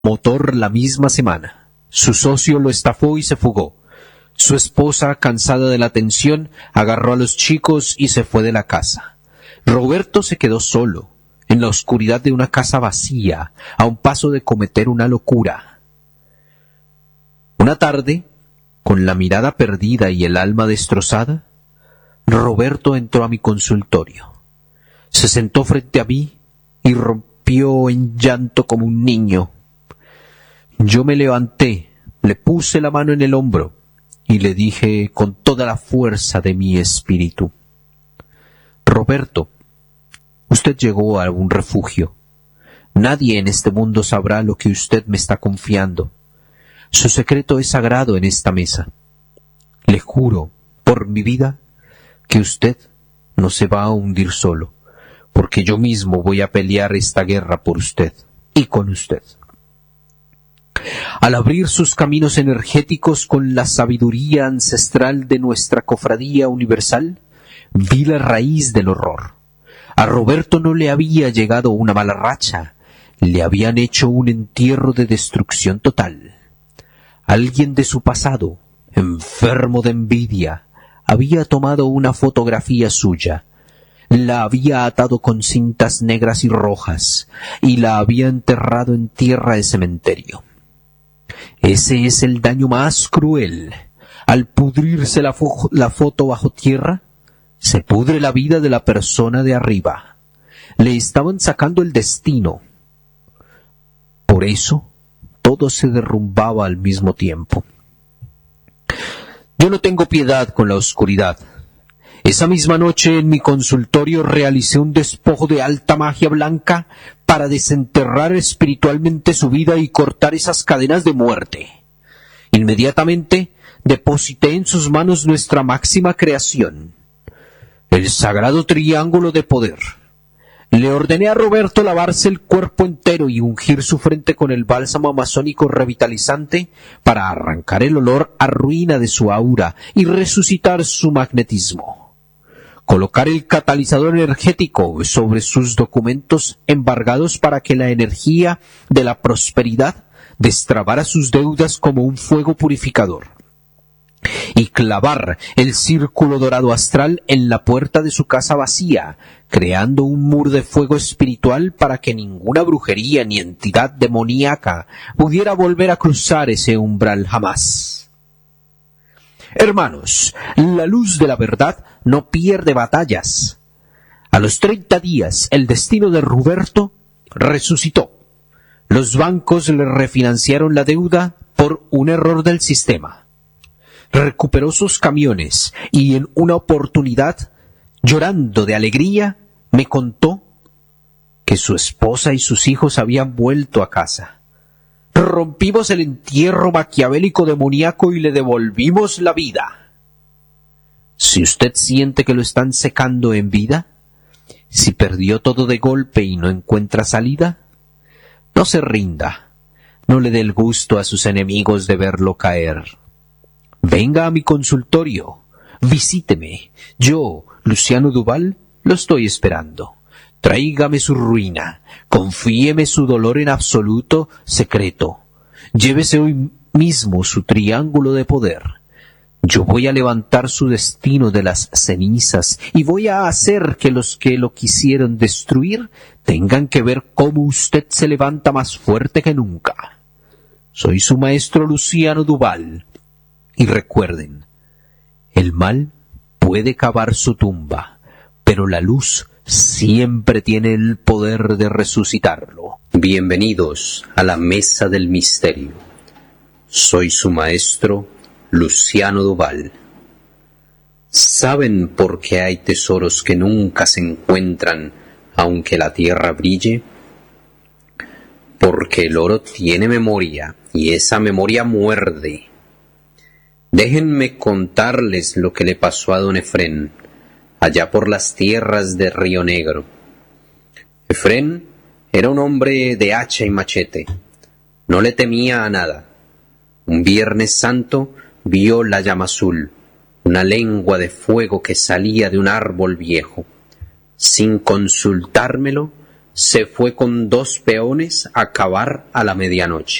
motor la misma semana. Su socio lo estafó y se fugó. Su esposa, cansada de la tensión, agarró a los chicos y se fue de la casa. Roberto se quedó solo, en la oscuridad de una casa vacía, a un paso de cometer una locura. Una tarde, con la mirada perdida y el alma destrozada, Roberto entró a mi consultorio. Se sentó frente a mí y rompió en llanto como un niño. Yo me levanté, le puse la mano en el hombro y le dije con toda la fuerza de mi espíritu: Roberto, usted llegó a un refugio. Nadie en este mundo sabrá lo que usted me está confiando. Su secreto es sagrado en esta mesa. Le juro, por mi vida, que usted no se va a hundir solo, porque yo mismo voy a pelear esta guerra por usted y con usted. Al abrir sus caminos energéticos con la sabiduría ancestral de nuestra cofradía universal, vi la raíz del horror. A Roberto no le había llegado una mala racha, le habían hecho un entierro de destrucción total. Alguien de su pasado, enfermo de envidia, había tomado una fotografía suya, la había atado con cintas negras y rojas y la había enterrado en tierra de cementerio. Ese es el daño más cruel. Al pudrirse la foto bajo tierra, se pudre la vida de la persona de arriba. Le estaban sacando el destino. Por eso, todo se derrumbaba al mismo tiempo. Yo no tengo piedad con la oscuridad. Esa misma noche en mi consultorio realicé un despojo de alta magia blanca para desenterrar espiritualmente su vida y cortar esas cadenas de muerte. Inmediatamente deposité en sus manos nuestra máxima creación, el sagrado triángulo de poder. Le ordené a Roberto lavarse el cuerpo entero y ungir su frente con el bálsamo amazónico revitalizante para arrancar el olor a ruina de su aura y resucitar su magnetismo. Colocar el catalizador energético sobre sus documentos embargados para que la energía de la prosperidad destrabara sus deudas como un fuego purificador. Y clavar el círculo dorado astral en la puerta de su casa vacía, creando un muro de fuego espiritual para que ninguna brujería ni entidad demoníaca pudiera volver a cruzar ese umbral jamás. Hermanos, la luz de la verdad no pierde batallas. A los 30 días, el destino de Roberto resucitó. Los bancos le refinanciaron la deuda por un error del sistema. Recuperó sus camiones y en una oportunidad, llorando de alegría, me contó que su esposa y sus hijos habían vuelto a casa. Rompimos el entierro maquiavélico demoníaco y le devolvimos la vida. Si usted siente que lo están secando en vida, si perdió todo de golpe y no encuentra salida, no se rinda, no le dé el gusto a sus enemigos de verlo caer. Venga a mi consultorio, visíteme. Yo, Luciano Duval, lo estoy esperando. Tráigame su ruina, confíeme su dolor en absoluto secreto. Llévese hoy mismo su triángulo de poder. Yo voy a levantar su destino de las cenizas y voy a hacer que los que lo quisieron destruir tengan que ver cómo usted se levanta más fuerte que nunca. Soy su maestro Luciano Duval. Y recuerden, el mal puede cavar su tumba, pero la luz siempre tiene el poder de resucitarlo. Bienvenidos a la Mesa del Misterio. Soy su maestro Luciano Duval. ¿Saben por qué hay tesoros que nunca se encuentran aunque la tierra brille? Porque el oro tiene memoria y esa memoria muerde. Déjenme contarles lo que le pasó a don Efrén, allá por las tierras de Río Negro. Efrén era un hombre de hacha y machete. No le temía a nada. Un Viernes Santo vio la llama azul, una lengua de fuego que salía de un árbol viejo. Sin consultármelo, se fue con 2 peones a cavar a la medianoche.